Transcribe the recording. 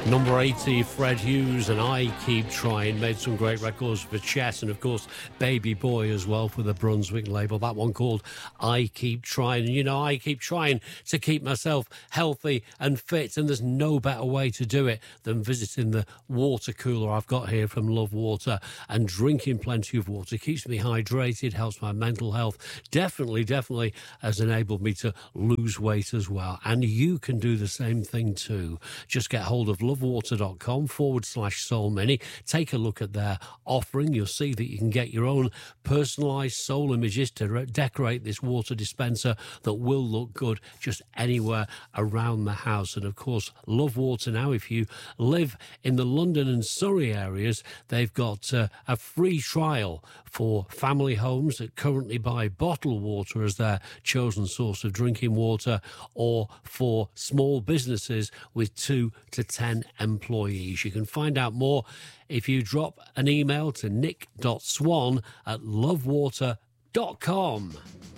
Number 80, Fred Hughes and I Keep Trying, made some great records for Chess and, of course, Baby Boy as well for the Brunswick label. That one called I Keep Trying. And, you know, I keep trying to keep myself healthy and fit, and there's no better way to do it than visiting the water cooler I've got here from Love Water, and drinking plenty of water. Keeps me hydrated, helps my mental health. Definitely has enabled me to lose weight as well. And you can do the same thing too. Just get hold of lovewater.com/Soul Mini. Take a look at their offering. You'll see that you can get your own personalised soul images to decorate this water dispenser that will look good just anywhere around the house. And of course, Love Water now, if you live in the London and Surrey areas, they've got a free trial for family homes that currently buy bottled water as their chosen source of drinking water, or for small businesses with 2 to 10 employees. You can find out more if you drop an email to nick.swan@lovewater.com.